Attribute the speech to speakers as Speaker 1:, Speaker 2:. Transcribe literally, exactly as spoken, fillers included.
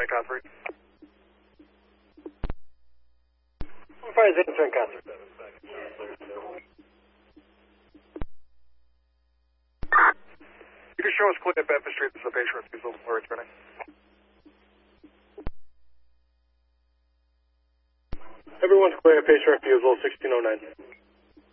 Speaker 1: Concert.
Speaker 2: Five zero turn Concert.
Speaker 1: You can show us clear at Bedford Street. This is a patient refusal. We're returning.
Speaker 2: Everyone's clear, patient refusal, sixteen oh nine.